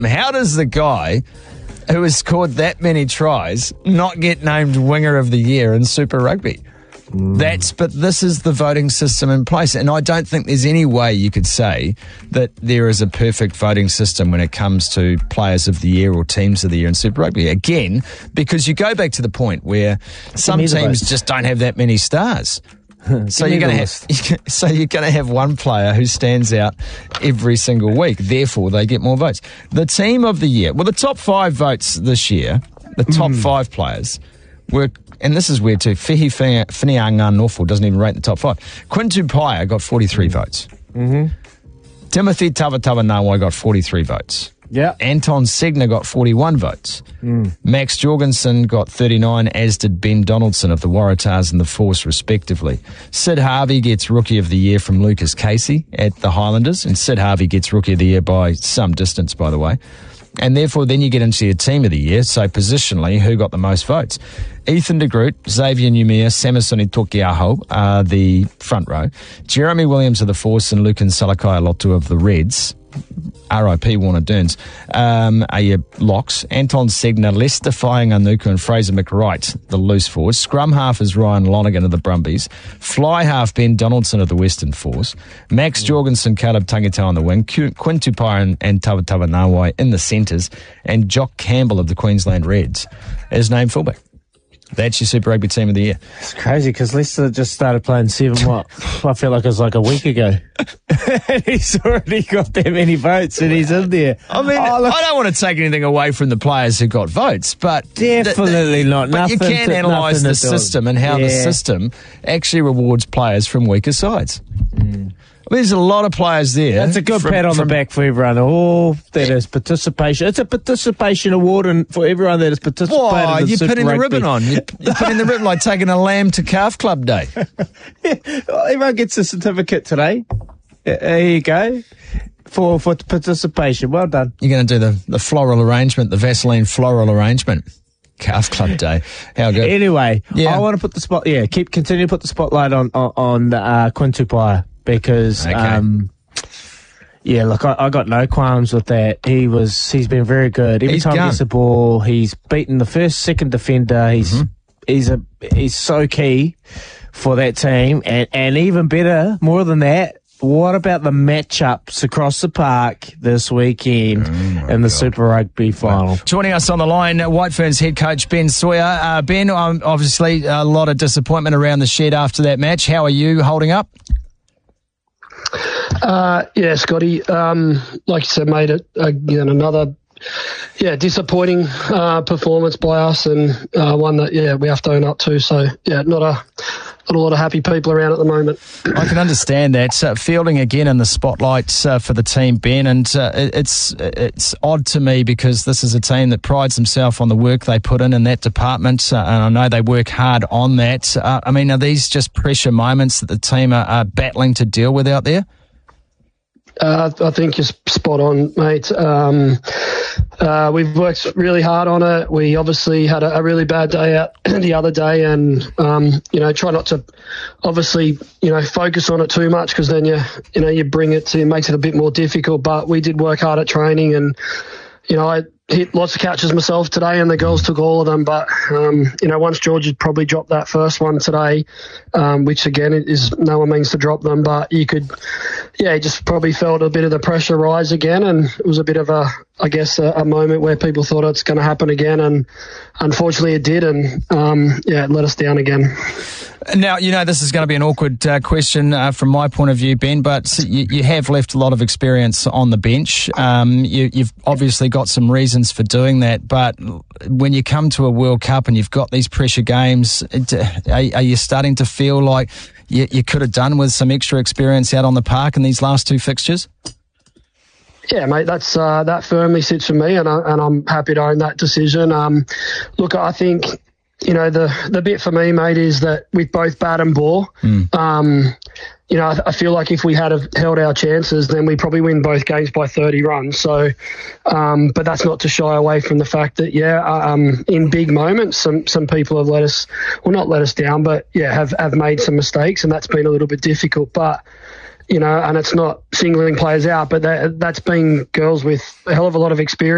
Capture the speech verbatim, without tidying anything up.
How does the guy who has scored that many tries not get named Winger of the Year in Super Rugby? Mm. That's, but this is the voting system in place, and I don't think there's any way you could say that there is a perfect voting system when it comes to players of the year or teams of the year in Super Rugby. Again, because you go back to the point where some teams just don't have that many stars. So you're going to have, so you're going to have one player who stands out every single week. Therefore, they get more votes. The team of the year, well, the top five votes this year, the top mm. five players were. And this is weird too. Whihi Whinianga doesn't even rate the top five. Quinn Tupaia got forty-three mm. votes. Mm-hmm. Timothy Tavatavanawa got forty-three votes. Yeah. Anton Segner got forty-one votes. Mm. Max Jorgensen got thirty-nine, as did Ben Donaldson of the Waratahs and the Force, respectively. Sid Harvey gets Rookie of the Year from Lucas Casey at the Highlanders, and Sid Harvey gets Rookie of the Year by some distance, by the way. And therefore, then you get into your Team of the Year. So positionally, who got the most votes? Ethan de Groot, Xavier Numia, Samasoni Tokiaho are the front row. Jeremy Williams of the Force and Lucan Salakai-Lotu of the Reds, R I P Warner Dearns, um, are your locks. Anton Segner, Lester Faianganuku and Fraser McWright, the loose force. Scrum half is Ryan Lonergan of the Brumbies. Fly half Ben Donaldson of the Western Force. Max Jorgensen, Caleb Tangitau on the wing. Quinn Tupaia and, and Tavatavanawa in the centres. And Jock Campbell of the Queensland Reds as named fullback. That's your Super Rugby Team of the Year. It's crazy because Leicester just started playing seven, what? I feel like it was like a week ago. And he's already got that many votes and he's in there. I mean, oh, look, I don't want to take anything away from the players who got votes, but... Definitely th- th- not. But nothing you can analyse the system and how yeah. the system actually rewards players from weaker sides. Mm. There's a lot of players there. That's a good from, pat on the back for everyone. Oh, that is participation. It's a participation award and for everyone that has participated Why? in You're Super putting Rugby. the ribbon on. You're, you're putting the ribbon like taking a lamb to calf club day. Yeah. Well, everyone gets a certificate today. There you go. For for participation. Well done. You're going to do the, the floral arrangement, the Vaseline floral arrangement. Calf Club Day. How good. Anyway, yeah. I want to put the spot, yeah, keep, continue to put the spotlight on, on, on uh, Quinn Tupaia. Because, okay. um, yeah, look, I, I got no qualms with that. He was, he's been very good. Every he's time gone. he gets the ball, he's beaten the first, second defender. He's, mm-hmm. he's a, he's so key for that team. And, and even better, more than that, what about the matchups across the park this weekend oh in the God. Super Rugby final? Joining us on the line, White Ferns head coach Ben Sawyer. Uh, Ben, um, obviously a lot of disappointment around the shed after that match. How are you holding up? Uh, yeah, Scotty. Um, like you said, mate, it, again, another yeah disappointing uh, performance by us, and uh, one that yeah we have to own up to. So yeah, not a not a lot of happy people around at the moment. I can understand that. Uh, fielding again in the spotlight uh, for the team, Ben, and uh, it's it's odd to me because this is a team that prides themselves on the work they put in in that department, uh, and I know they work hard on that. Uh, I mean, are these just pressure moments that the team are, are battling to deal with out there? Uh, I think you're spot on, mate. Um, uh, we've worked really hard on it. We obviously had a, a really bad day out the other day, and um, you know, try not to obviously you know focus on it too much because then you you know you bring it to it makes it a bit more difficult. But we did work hard at training, and you know I hit lots of catches myself today, and the girls took all of them. But um, you know, once George had probably dropped that first one today, um, which again is no one means to drop them, but you could. Yeah, just probably felt a bit of the pressure rise again, and it was a bit of a, I guess, a, a moment where people thought it's going to happen again, and unfortunately it did, and um, yeah, it let us down again. Now, you know, this is going to be an awkward uh, question uh, from my point of view, Ben, but you, you have left a lot of experience on the bench. Um, you, you've obviously got some reasons for doing that, but when you come to a World Cup and you've got these pressure games, are, are you starting to feel like you, you could have done with some extra experience out on the park in these last two fixtures? Yeah, mate, that's uh, that firmly sits for me, and, I, and I'm happy to own that decision. Um, look, I think, you know, the, the bit for me, mate, is that with both bat and ball, mm. um, you know, I, I feel like if we had have held our chances, then we probably win both games by thirty runs. So, um, but that's not to shy away from the fact that, yeah, um, in big moments, some some people have let us, well, not let us down, but, yeah, have, have made some mistakes, and that's been a little bit difficult. But, you know, and it's not singling players out, but that, that's been girls with a hell of a lot of experience.